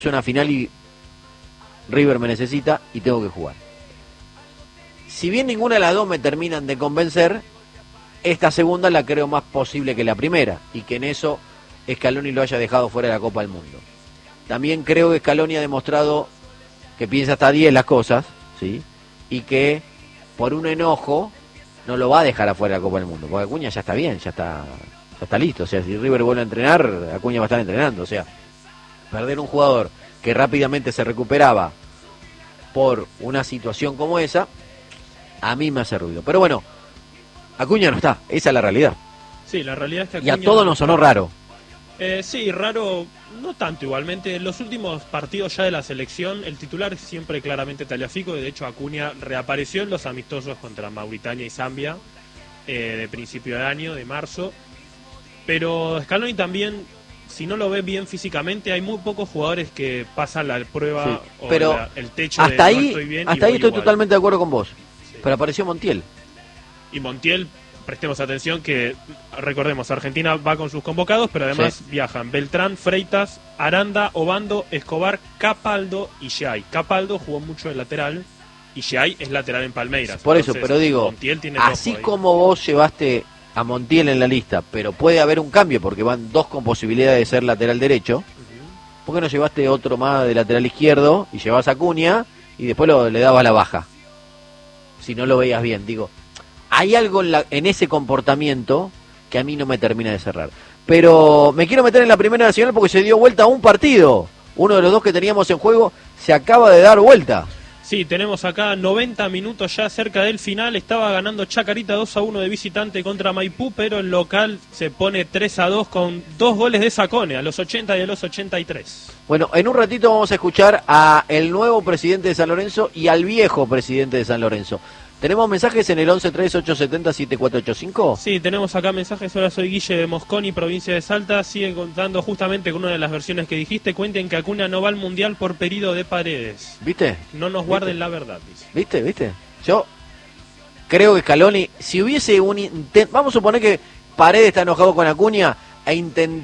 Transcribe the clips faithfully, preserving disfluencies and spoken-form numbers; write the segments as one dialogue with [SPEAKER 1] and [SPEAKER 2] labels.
[SPEAKER 1] una final y River me necesita y tengo que jugar. Si bien ninguna de las dos me terminan de convencer, esta segunda la creo más posible que la primera, y que en eso Scaloni lo haya dejado fuera de la Copa del Mundo. También creo que Scaloni ha demostrado que piensa hasta diez las cosas, ¿sí? Y que por un enojo no lo va a dejar afuera de la Copa del Mundo, porque Acuña ya está bien, ya está, ya está listo. O sea, si River vuelve a entrenar, Acuña va a estar entrenando. O sea, perder un jugador que rápidamente se recuperaba por una situación como esa, a mí me hace ruido. Pero bueno, Acuña no está, esa es la realidad.
[SPEAKER 2] Sí, la realidad es que Acuña...
[SPEAKER 1] Y a todos nos sonó raro.
[SPEAKER 2] Eh, sí, raro, no tanto igualmente. En los últimos partidos ya de la selección, el titular es siempre claramente Tagliafico. De hecho, Acuña reapareció en los amistosos contra Mauritania y Zambia eh, de principio de año, de marzo. Pero Scaloni también, si no lo ve bien físicamente, hay muy pocos jugadores que pasan la prueba, sí, o
[SPEAKER 1] pero
[SPEAKER 2] la, el techo
[SPEAKER 1] hasta
[SPEAKER 2] de
[SPEAKER 1] ahí,
[SPEAKER 2] no estoy bien.
[SPEAKER 1] Hasta ahí estoy
[SPEAKER 2] igual.
[SPEAKER 1] Totalmente de acuerdo con vos.
[SPEAKER 2] Sí.
[SPEAKER 1] Pero apareció Montiel.
[SPEAKER 2] Y Montiel, prestemos atención que, recordemos, Argentina va con sus convocados, pero además sí. viajan Beltrán, Freitas, Aranda, Obando, Escobar, Capaldo y Giai. Capaldo jugó mucho de lateral y Giai es lateral en Palmeiras.
[SPEAKER 1] Por eso, pero digo,
[SPEAKER 2] Montiel tiene
[SPEAKER 1] así como vos llevaste a Montiel en la lista, pero puede haber un cambio porque van dos con posibilidad de ser lateral derecho, uh-huh. ¿Por qué no llevaste otro más de lateral izquierdo y llevas a Acuña y después lo, le dabas la baja? Si no lo veías bien, digo, hay algo en, la, en ese comportamiento que a mí no me termina de cerrar. Pero me quiero meter en la Primera Nacional porque se dio vuelta a un partido. Uno de los dos que teníamos en juego se acaba de dar vuelta.
[SPEAKER 2] Sí, tenemos acá noventa minutos ya cerca del final. Estaba ganando Chacarita dos a uno de visitante contra Maipú, pero el local se pone tres a dos con dos goles de Sacone, a los ochenta y a los ochenta y tres.
[SPEAKER 1] Bueno, en un ratito vamos a escuchar a el nuevo presidente de San Lorenzo y al viejo presidente de San Lorenzo. ¿Tenemos mensajes en el once tres ocho siete cero siete cuatro ocho cinco?
[SPEAKER 2] Sí, tenemos acá mensajes. Hola, soy Guille de Mosconi, provincia de Salta. Sigue contando justamente con una de las versiones que dijiste. Cuenten que Acuña no va al Mundial por pedido de Paredes.
[SPEAKER 1] ¿Viste?
[SPEAKER 2] No nos guarden
[SPEAKER 1] ¿Viste?
[SPEAKER 2] La verdad, dice.
[SPEAKER 1] ¿Viste? ¿Viste? Yo creo que Scaloni, si hubiese un intento... Vamos a suponer que Paredes está enojado con Acuña e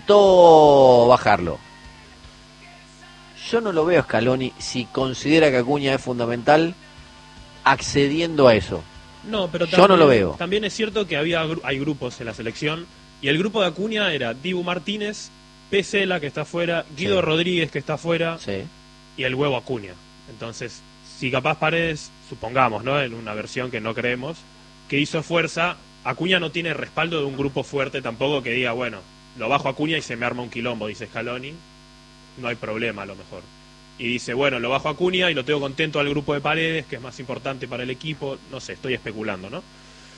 [SPEAKER 1] intentó bajarlo. Yo no lo veo a Scaloni, si considera que Acuña es fundamental, accediendo a eso.
[SPEAKER 2] No, pero
[SPEAKER 1] también, yo no lo veo.
[SPEAKER 2] También es cierto que había hay grupos en la selección y el grupo de Acuña era Dibu Martínez, Pesela que está afuera, Guido sí. Rodríguez que está afuera
[SPEAKER 1] sí.
[SPEAKER 2] y el huevo Acuña. Entonces, si capaz Paredes, supongamos, ¿no? En una versión que no creemos, que hizo fuerza, Acuña no tiene respaldo de un grupo fuerte tampoco que diga, bueno, lo bajo a Acuña y se me arma un quilombo, dice Scaloni. No hay problema a lo mejor. Y dice, bueno, lo bajo a Acuña y lo tengo contento al grupo de Paredes, que es más importante para el equipo. No sé, estoy especulando, ¿no?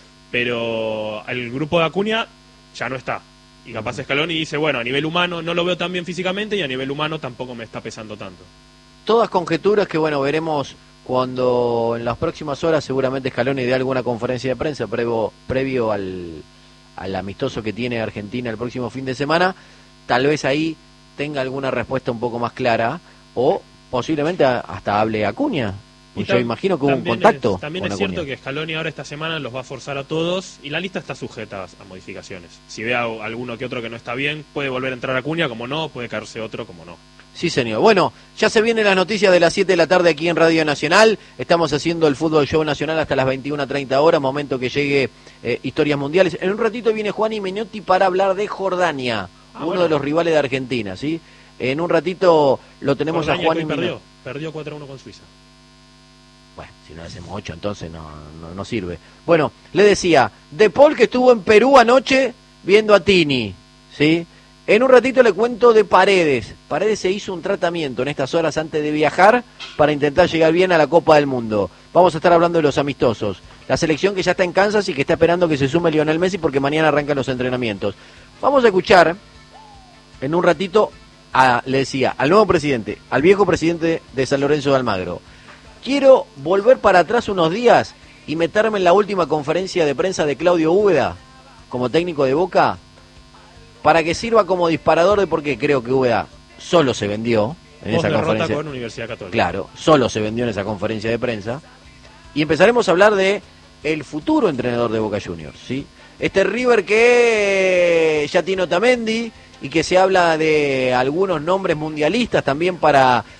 [SPEAKER 2] Pero el grupo de Acuña ya no está. Y capaz Scaloni dice, bueno, a nivel humano no lo veo tan bien físicamente y a nivel humano tampoco me está pesando tanto.
[SPEAKER 1] Todas conjeturas que, bueno, veremos cuando en las próximas horas seguramente Scaloni dé alguna conferencia de prensa previo, previo al, al amistoso que tiene Argentina el próximo fin de semana. Tal vez ahí tenga alguna respuesta un poco más clara o posiblemente hasta hable Acuña. Y yo imagino que hubo un contacto.
[SPEAKER 2] Es, también es
[SPEAKER 1] Acuña.
[SPEAKER 2] Cierto que Scaloni ahora esta semana los va a forzar a todos y la lista está sujeta a modificaciones. Si ve a alguno que otro que no está bien, puede volver a entrar Acuña, como no, puede caerse otro, como no.
[SPEAKER 1] Sí, señor. Bueno, ya se vienen las noticias de las siete de la tarde aquí en Radio Nacional. Estamos haciendo el Fútbol Show Nacional hasta las veintiuna treinta horas, momento que llegue eh, Historias Mundiales. En un ratito viene Juan Menotti para hablar de Jordania, ah, uno bueno. de los rivales de Argentina, ¿sí? En un ratito lo tenemos Jordania, a Juan y
[SPEAKER 2] perdió, perdió cuatro a uno con Suiza.
[SPEAKER 1] Bueno, si no hacemos ocho, entonces no, no, no sirve. Bueno, le decía, De Paul que estuvo en Perú anoche viendo a Tini, ¿sí? En un ratito le cuento de Paredes. Paredes se hizo un tratamiento en estas horas antes de viajar para intentar llegar bien a la Copa del Mundo. Vamos a estar hablando de los amistosos. La selección que ya está en Kansas y que está esperando que se sume Lionel Messi porque mañana arrancan los entrenamientos. Vamos a escuchar en un ratito, a, le decía, al nuevo presidente, al viejo presidente de San Lorenzo de Almagro. Quiero volver para atrás unos días y meterme en la última conferencia de prensa de Claudio Úbeda como técnico de Boca, para que sirva como disparador de por qué creo que Úbeda solo se vendió en esa conferencia.
[SPEAKER 2] Con Universidad Católica.
[SPEAKER 1] Claro, solo se vendió en esa conferencia de prensa. Y empezaremos a hablar de el futuro entrenador de Boca Juniors, ¿sí? Este River que ya tiene Otamendi, y que se habla de algunos nombres mundialistas también para